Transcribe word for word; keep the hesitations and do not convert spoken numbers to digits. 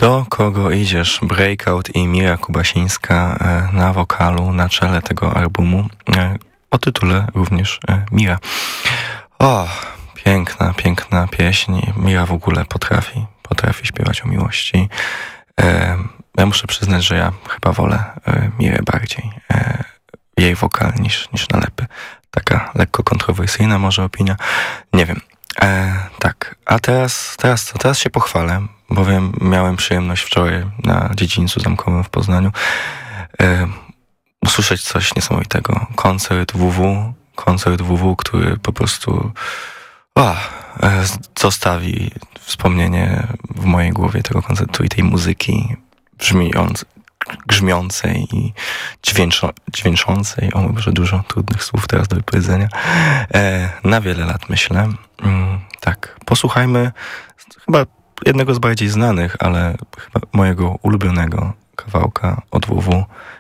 Do kogo idziesz? Breakout i Mira Kubasińska na wokalu na czele tego albumu. O tytule również Mira. O, piękna, piękna pieśń. Mira w ogóle potrafi, potrafi śpiewać o miłości. Ja muszę przyznać, że ja chyba wolę Mirę bardziej. Jej wokal niż, niż Nalepy. Taka lekko kontrowersyjna może opinia. Nie wiem. E, tak, a teraz, teraz co? Teraz się pochwalę, bowiem miałem przyjemność wczoraj na Dziedzińcu Zamkowym w Poznaniu e, usłyszeć coś niesamowitego. Koncert W W, koncert W W, który po prostu o, e, zostawi wspomnienie w mojej głowie tego koncertu i tej muzyki brzmiąc, grzmiącej i dźwięczo, dźwięczącej, o może dużo trudnych słów teraz do wypowiedzenia, e, na wiele lat myślę. Mm, tak, posłuchajmy chyba jednego z bardziej znanych, ale chyba mojego ulubionego kawałka od W W.